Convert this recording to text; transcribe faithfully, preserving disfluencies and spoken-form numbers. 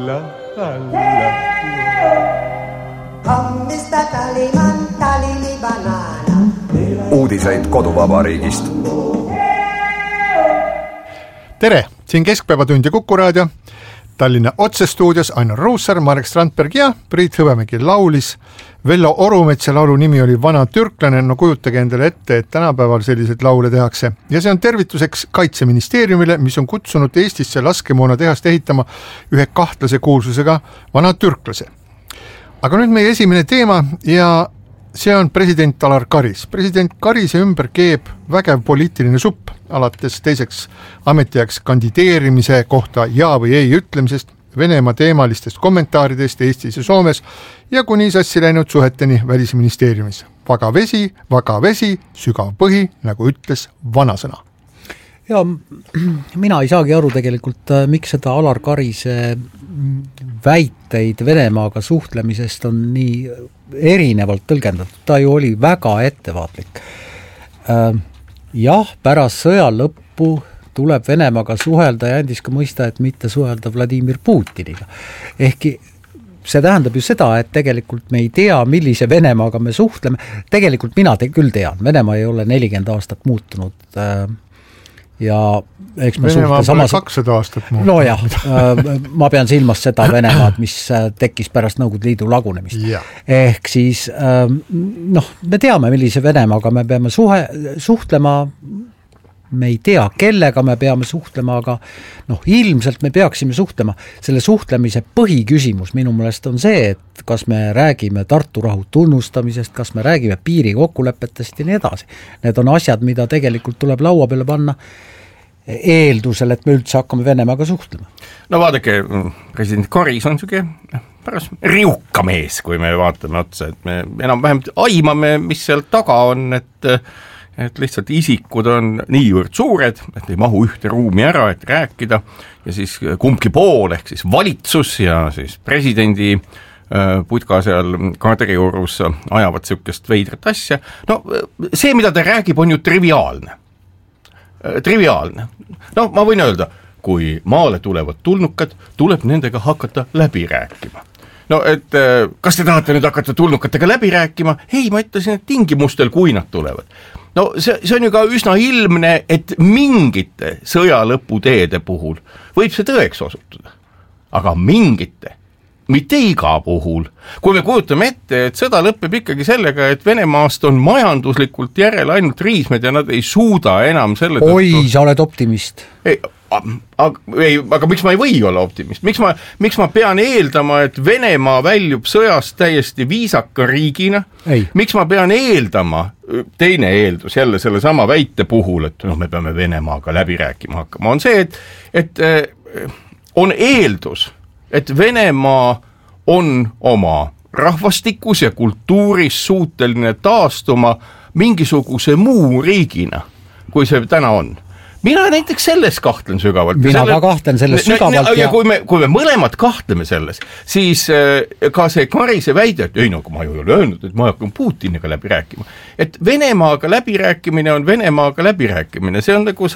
Uudiseid koduvabariigist. Tere, siin Keskpäevatund ja Kuku Raadio. Tallinna otsestuudios Ainar Ruussaar, Marek Strandberg ja Priit Hõbemägi laulis. Vello Orumetsa laulu nimi oli Vana türklane, no kujutage endale ette, et tänapäeval sellised laule tehakse. Ja see on tervituseks Kaitseministeeriumile, mis on kutsunud Eestisse laskemoona tehast ehitama ühe kahtlase kuulsusega vana türklase. Aga nüüd meie esimene teema ja see on president Alar Karis. President Karise ümber keeb vägev poliitiline supp, alates teiseks ametijaks kandideerimise kohta ja või ei ütlemisest, Venemaa teemalistest kommentaaridest Eestis ja Soomes ja kuni sassi läinud suheteni Välisministeeriumis. Vaga vesi, vaga vesi, sügav põhi, nagu ütles vanasõna. Ja mina ei saagi aru tegelikult, miks seda Alar Karise väiteid Venemaaga suhtlemisest on nii erinevalt tõlgendatud. Ta ju oli väga ettevaatlik. Jah, pärast sõja lõppu tuleb Venemaaga suhelda ja andis ka mõista, et mitte suhelda Vladimir Putiniga. Ehkki see tähendab ju seda, et tegelikult me ei tea, millise Venemaaga me suhtleme. Tegelikult mina te küll tean, Venemaa ei ole nelikümmend aastat muutunud ja eks me Venemaa suhte samas... kakssada aastat muutunud. No jah, ma pean silmas seda Venemaad, mis tekkis pärast Nõukogude Liidu lagunemist. Ja. Ehk siis noh, me teame, millise Venemaaga me peame suhe, suhtlema, me ei tea, kellega me peame suhtlema, aga noh, ilmselt me peaksime suhtlema. Selle suhtlemise põhiküsimus minu meelest on see, et kas me räägime Tartu rahu tunnustamisest, kas me räägime piiri kokkulepetest ja nii edasi. Need on asjad, mida tegelikult tuleb laua peale panna eeldusel, et me üldse hakkame Venemaaga suhtlema. No vaadake, president Karis on süge pärast riuka mees, kui me vaatame otsa, et me enam vähem aimame, mis seal taga on, et et lihtsalt isikud on niivõrd suured, et ei mahu ühte ruumi ära, et rääkida ja siis kumbki pool, ehk siis valitsus ja siis presidendi putka seal Kadriorus ajavad sükest veidrat asja. No see, mida ta räägib, on ju triviaalne. Triviaalne. No ma võin öelda, kui maale tulevad tulnukad, tuleb nendega hakata läbi rääkima. No, et kas te tahate nüüd hakata tulnukatega läbi rääkima? Hei, ma ütlesin, et tingimustel, kui nad tulevad. No see, see on ju ka üsna ilmne, et mingite sõja lõputeede puhul võib see tõeks osutuda. Aga mingite, mitte iga puhul. Kui me kujutame ette, et sõda lõpeb ikkagi sellega, et Venemaast on majanduslikult järel ainult riismed ja nad ei suuda enam selle tõttu... Oi, sa oled optimist. Ei, aga, ei, aga miks ma ei või olla optimist? Miks ma, miks ma pean eeldama, et Venemaa väljub sõjast täiesti viisaka riigina? Ei. Miks ma pean eeldama, teine eeldus jälle selle sama väite puhul, et no, me peame Venemaaga läbi rääkima hakkama, on see, et, et on eeldus, et Venemaa on oma rahvastikus ja kultuuris suuteline taastuma mingisuguse muu riigina, kui see täna on. Mina näiteks selles kahtlen sügavalt. Mina selle... ka kahtlen selles sügavalt. Ja, ja kui, me, kui me mõlemad kahtleme selles, siis ka see Karise väide, et ei, no ma ju ei ole öelnud, et ma hakkan Putiniga läbi rääkima. Et Venemaaga läbi rääkimine on Venemaaga läbi rääkimine. See on nagu